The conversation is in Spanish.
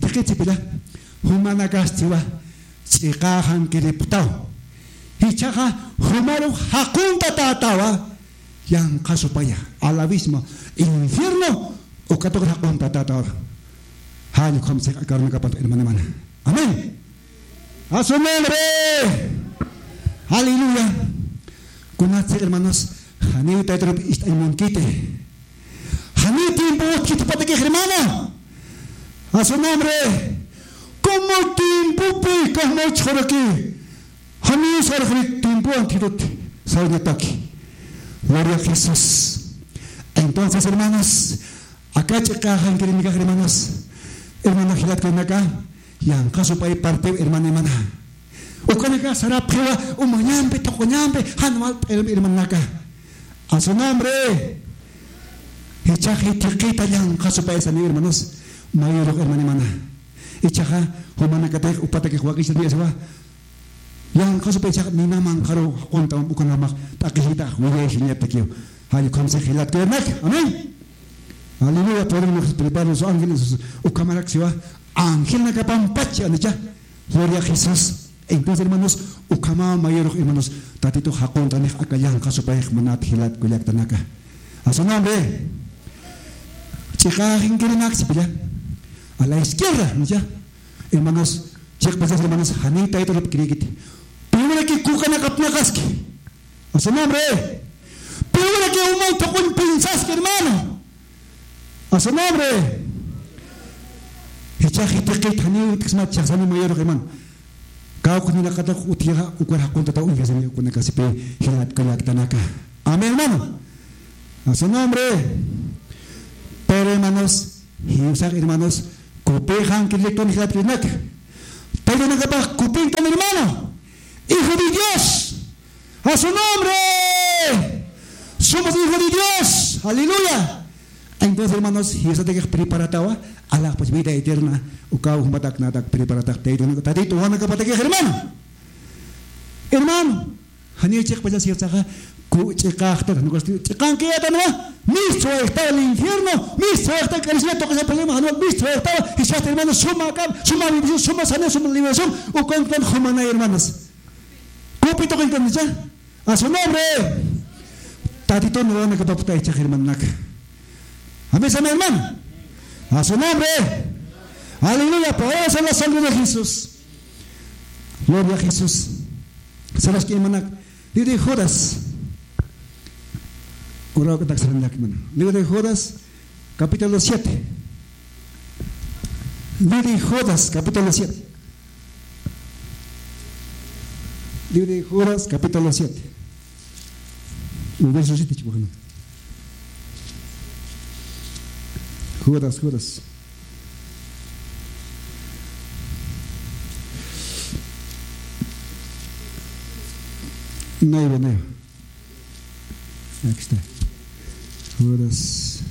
itiqitsipila humanagaschiwa chiqahan kiriputaw hichaqa humaru hakunta tatawa yan qasupaya a la misma infierno o katoq hakunta tatawa haño khamse akarna kapat hermana. Amén. A su nombre. Aleluya. Kunatse hermanos, hani taitro istaimonkite. Hani tiempo kito patake hermano. A su nombre. Como tiempo pe como choraki. Hani sarjri tiempo antirot saunataki. Gloria a Jesús. Entonces, hermanos, acá checajan queridos hermanos. Hermano Gilat kanaka yang kasupay parte hermana. O kanaka sarap pewa umanyambe tokonyambe hanwal hermanaka. A su nombre. Hichaje tiquita yang kasupay sani hermanos. Mayor hermana. Hichaja humanakate upatake huakis dia sewa. Yang kasupay chak nina mangkaro kontam ukanama takihita huye hinyatakiyo. Hayo kamse Gilat kanak. Amén. Aleluya, podemos preparar los ángeles o cámara que se va ángel na kapampacha ya. Gloria a Jesús. Entonces, hermanos, o kama mayor hermanos, tatito hakon tanek akayan kasupay manat hilat kuyak tanaka. A su nombre. Chica hingirinak sipila. A la izquierda, ya. Hermanos, chek pasas hermanos, hanita ito rap kirikit. Primero que kuka nakapnakaski. A su nombre. Primero que umay tokon pinsaski, hermano. A su nombre. Hichajite que tani kismat chasani mayor hermano. Kau kunina kata utiha ukar hakunta ta unga sani kunaka sipe hilat kayak tanaka. Amén, hermano. A su nombre. Pero hermanos, hiusak hermanos, kupejan que lecton hilat kinak. Pero nakapa kupintan hermano. Hijo de Dios. A su nombre. Somos hijos de Dios. Aleluya. Entonces, hermanos, y eso de que preparatawa a la vida eterna, ukau humatak natak preparatak teito tatito wana kapatake hermano. Hermano, hani chek pasa si saca ku chekahter no costi chekan que ya no misto está el infierno, misto está que se toca ese problema, no misto está y ya hermanos suma bendición, suma sana, suma liberación o con humana hermanos. Copito que entonces ya a su nombre. Tatito no wana kapatake chek hermano. Amén, hermano. A su nombre. Aleluya. Poderosa en la sangre de Jesús. Gloria a Jesús. ¿Sabes qué, hermana? Libro de Judas. Libro de Judas, capítulo 7. Libro de Judas, capítulo 7. Libro de Judas, capítulo 7. Verso 7, chicos. Judas. No. Aquí está. Judas.